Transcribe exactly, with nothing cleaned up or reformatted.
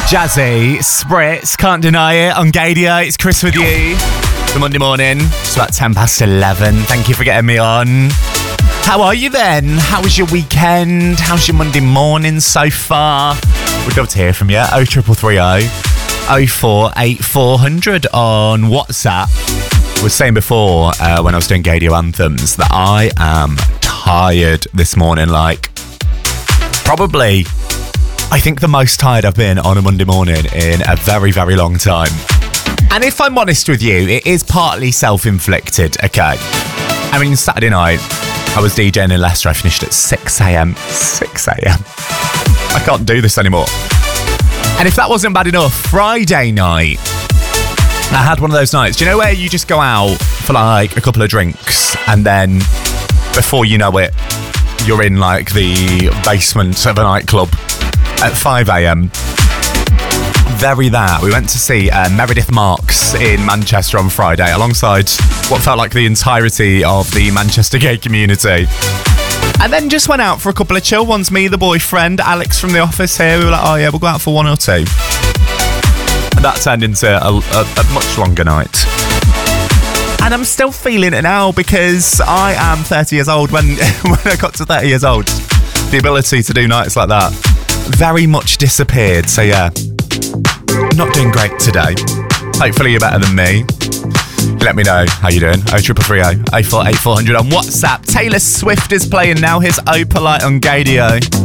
Jazzy, Spritz, can't deny it. On Gadia, it's Chris with you. Good Monday morning. It's about ten past eleven. Thank you for getting me on. How are you then? How was your weekend? How's your Monday morning so far? We'd love to hear from you. oh triple three oh, oh four eight four hundred on WhatsApp. I was saying before uh, when I was doing Gadio Anthems that I am tired this morning. Like, probably, I think the most tired I've been on a Monday morning in a very, very long time. And if I'm honest with you, it is partly self-inflicted, okay? I mean, Saturday night, I was DJing in Leicester. I finished at six a.m. six a.m. I can't do this anymore. And if that wasn't bad enough, Friday night, I had one of those nights. Do you know where you just go out for like a couple of drinks and then before you know it, you're in like the basement of a nightclub at five a.m. Very that. We went to see uh, Meredith Marks in Manchester on Friday alongside what felt like the entirety of the Manchester gay community. And then just went out for a couple of chill ones. Me, the boyfriend, Alex from the office here. We were like, oh yeah, we'll go out for one or two. And that turned into a, a, a much longer night. And I'm still feeling it now because I am thirty years old. When, when I got to thirty years old, the ability to do nights like that very much disappeared. So yeah, not doing great today. Hopefully you're better than me. Let me know how you're doing. oh triple three oh, oh four eight four hundred on WhatsApp. Taylor Swift is playing now. Here's Oh Polite on Gadio.